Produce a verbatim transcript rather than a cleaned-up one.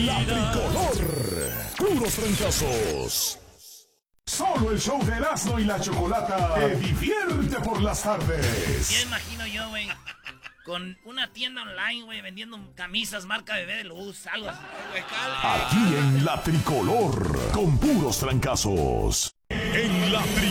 La Tricolor. Puros trancazos. Solo el show de Erasmo y la Chocolata te divierte por las tardes. Ya imagino yo, güey, con una tienda online, güey, vendiendo camisas marca Bebé de Luz, algo así. Aquí en La Tricolor, con puros trancazos. En La Tricolor.